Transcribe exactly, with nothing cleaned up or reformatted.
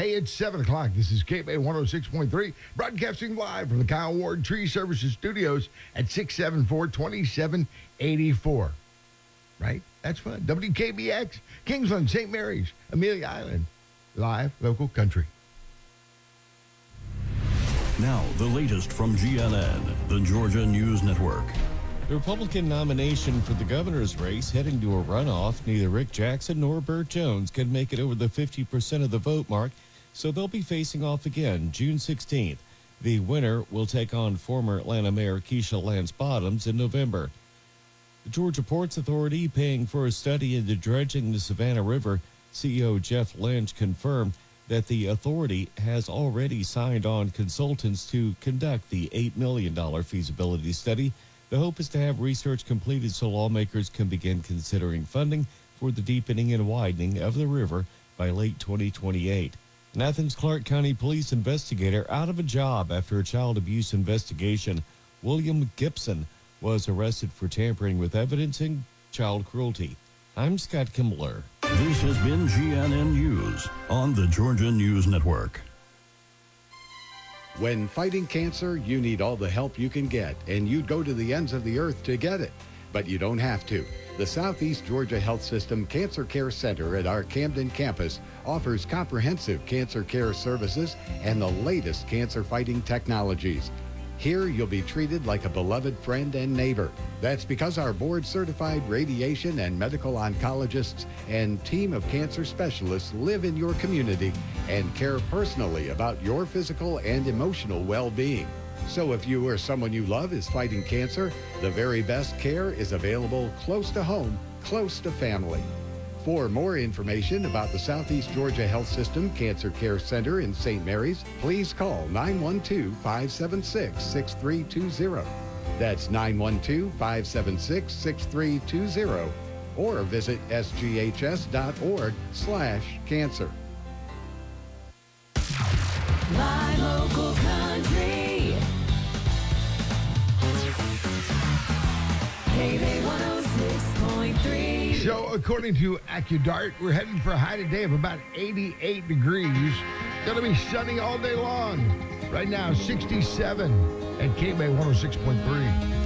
Hey, it's seven o'clock. This is K B A one oh six point three, broadcasting live from the Kyle Ward Tree Services Studios at six seven four, two seven eight four. Right? That's fun. W K B X, Kingsland, Saint Mary's, Amelia Island. Live, local country. Now, the latest from G N N, the Georgia News Network. The Republican nomination for the governor's race heading to a runoff. Neither Rick Jackson nor Burt Jones can make it over the fifty percent of the vote mark, so they'll be facing off again June sixteenth. The winner will take on former Atlanta Mayor Keisha Lance Bottoms in November. The Georgia Ports Authority, paying for a study into dredging the Savannah River, C E O Jeff Lynch confirmed that the authority has already signed on consultants to conduct the eight million dollars feasibility study. The hope is to have research completed so lawmakers can begin considering funding for the deepening and widening of the river by late twenty twenty-eight. An Athens Clarke County police investigator out of a job after a child abuse investigation. William Gibson was arrested for tampering with evidence and child cruelty. I'm Scott Kimbler. This has been G N N News on the Georgia News Network. When fighting cancer, you need all the help you can get, and you'd go to the ends of the earth to get it. But you don't have to. The Southeast Georgia Health System Cancer Care Center at our Camden campus offers comprehensive cancer care services and the latest cancer-fighting technologies. Here, you'll be treated like a beloved friend and neighbor. That's because our board-certified radiation and medical oncologists and team of cancer specialists live in your community and care personally about your physical and emotional well-being. So if you or someone you love is fighting cancer, the very best care is available close to home, close to family. For more information about the Southeast Georgia Health System Cancer Care Center in Saint Mary's, please call nine one two, five seven six, six three two zero. That's nine one two, five seven six, six three two zero. Or visit s g h s dot org slash cancer. My local country. K B A one oh six point three. So, according to AccuDart, we're heading for a high today of about eighty-eight degrees. Going to be sunny all day long. Right now, sixty-seven at K B A one oh six point three.